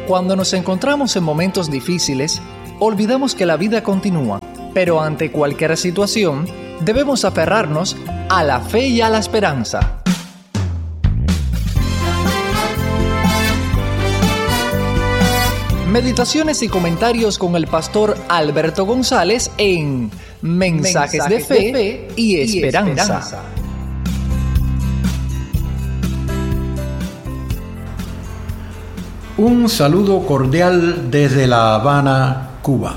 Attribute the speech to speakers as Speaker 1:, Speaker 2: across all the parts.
Speaker 1: Cuando nos encontramos en momentos difíciles, olvidamos que la vida continúa, pero ante cualquier situación, debemos aferrarnos a la fe y a la esperanza. Meditaciones y comentarios con el pastor Alberto González en Mensajes de Fe y Esperanza.
Speaker 2: Un saludo cordial desde La Habana, Cuba.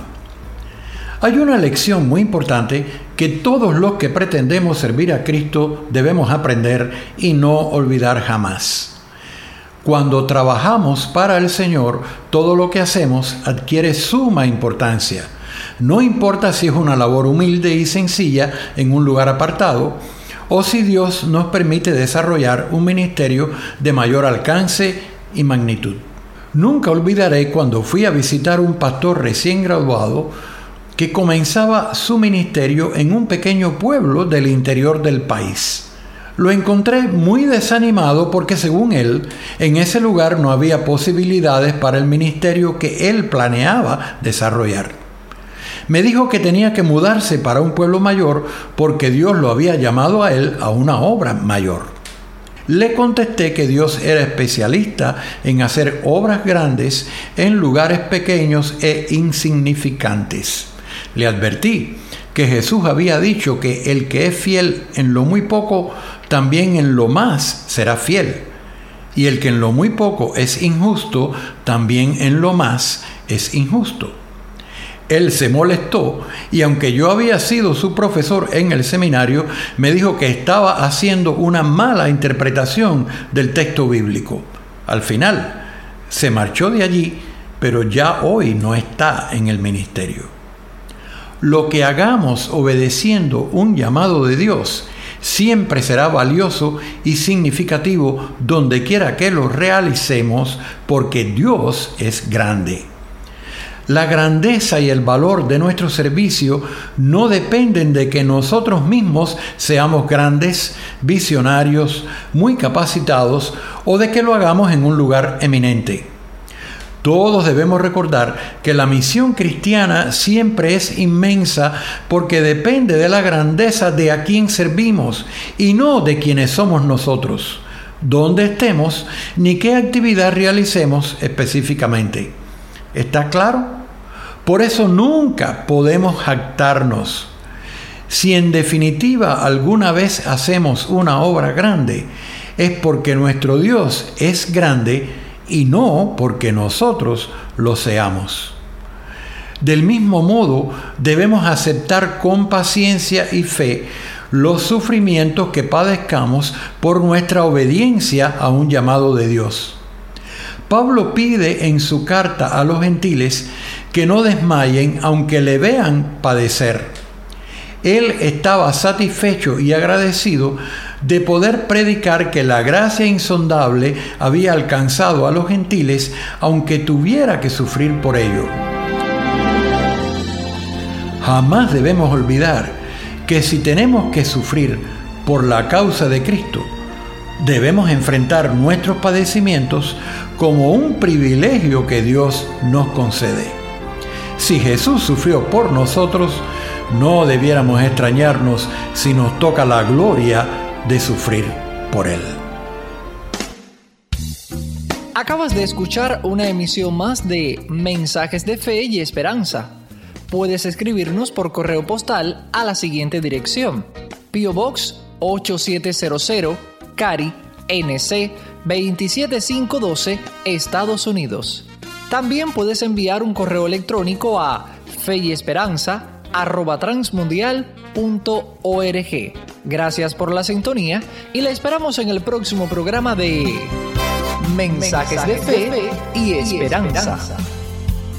Speaker 2: Hay una lección muy importante que todos los que pretendemos servir a Cristo debemos aprender y no olvidar jamás. Cuando trabajamos para el Señor, todo lo que hacemos adquiere suma importancia. No importa si es una labor humilde y sencilla en un lugar apartado, o si Dios nos permite desarrollar un ministerio de mayor alcance y magnitud. Nunca olvidaré cuando fui a visitar un pastor recién graduado que comenzaba su ministerio en un pequeño pueblo del interior del país. Lo encontré muy desanimado porque, según él, en ese lugar no había posibilidades para el ministerio que él planeaba desarrollar. Me dijo que tenía que mudarse para un pueblo mayor porque Dios lo había llamado a él a una obra mayor. Le contesté que Dios era especialista en hacer obras grandes en lugares pequeños e insignificantes. Le advertí que Jesús había dicho que el que es fiel en lo muy poco, también en lo más será fiel. Y el que en lo muy poco es injusto, también en lo más es injusto. Él se molestó y aunque yo había sido su profesor en el seminario, me dijo que estaba haciendo una mala interpretación del texto bíblico. Al final, se marchó de allí, pero ya hoy no está en el ministerio. Lo que hagamos obedeciendo un llamado de Dios siempre será valioso y significativo donde quiera que lo realicemos, porque Dios es grande. La grandeza y el valor de nuestro servicio no dependen de que nosotros mismos seamos grandes, visionarios, muy capacitados o de que lo hagamos en un lugar eminente. Todos debemos recordar que la misión cristiana siempre es inmensa porque depende de la grandeza de a quien servimos y no de quienes somos nosotros, dónde estemos ni qué actividad realicemos específicamente. ¿Está claro? Por eso nunca podemos jactarnos. Si en definitiva alguna vez hacemos una obra grande, es porque nuestro Dios es grande y no porque nosotros lo seamos. Del mismo modo, debemos aceptar con paciencia y fe los sufrimientos que padezcamos por nuestra obediencia a un llamado de Dios. Pablo pide en su carta a los gentiles que no desmayen aunque le vean padecer. Él estaba satisfecho y agradecido de poder predicar que la gracia insondable había alcanzado a los gentiles aunque tuviera que sufrir por ello. Jamás debemos olvidar que si tenemos que sufrir por la causa de Cristo, debemos enfrentar nuestros padecimientos como un privilegio que Dios nos concede. Si Jesús sufrió por nosotros, no debiéramos extrañarnos si nos toca la gloria de sufrir por Él.
Speaker 1: Acabas de escuchar una emisión más de Mensajes de Fe y Esperanza. Puedes escribirnos por correo postal a la siguiente dirección: P.O. Box 8700, Cary, NC 27512, Estados Unidos. También puedes enviar un correo electrónico a feyesperanza@transmundial.org. Gracias por la sintonía y la esperamos en el próximo programa de Mensajes de Fe y Esperanza.